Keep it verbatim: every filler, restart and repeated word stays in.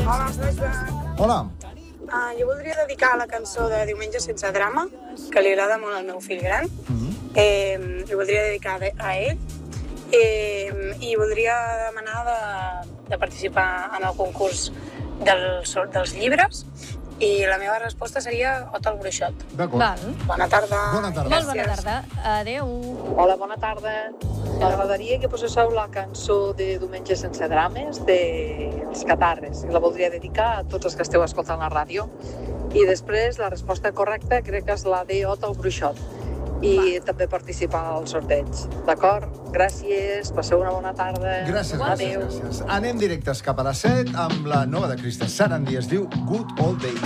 Hola, soc Joan. Hola. Uh, jo voldria dedicar la cançó de Diumenge sense drama, que li agrada molt al meu fill gran. Mm-hmm. eh, li voldria dedicar a ell. Eh, I voldria demanar de, de participar en el concurs del, dels llibres. I la meva resposta seria Ot el Bruixot. D'acord. Bona tarda. Bona tarda. Molt bona tarda. Adéu. Hola, bona tarda. M'agradaria que poséssiu la cançó de Diumenge sense drames dels Catarres. I la voldria dedicar a tots els que esteu escoltant la ràdio. I després la resposta correcta crec que és la de Ot el Bruixot. I Va. també participar al sorteig. D'acord? Gràcies, passeu una bona tarda. Gràcies, Adéu. gràcies, gràcies. Anem directes cap a les set amb la nova de Crista Sarandí. Es diu Good Old Days.